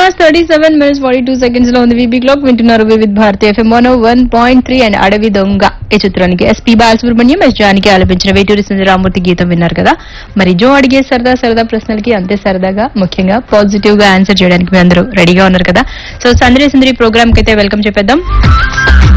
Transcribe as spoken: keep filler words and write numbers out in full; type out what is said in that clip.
hours thirty-seven minutes forty-two seconds లో ఉంది VB clock. వింటున్నారు Vividh Bharati FM one oh one point three and అడవి దొంగ ఈ చిత్రానికి ఎస్పీ బాలసుబ్రహ్మణ్యం ఎస్ జానికి ఆలపించిన వేటూరి సుందరరామూర్తి గీతం విన్నారు కదా. మరి జో అడిగే సరదా సరదా ప్రశ్నలకి అంతే సరదాగా ముఖ్యంగా పాజిటివ్ గా ఆన్సర్ చేయడానికి మీ అందరూ రెడీగా ఉన్నారు కదా. సో సందడి సుందరి ప్రోగ్రామ్ కి అయితే వెల్కమ్ చెప్పేద్దాం.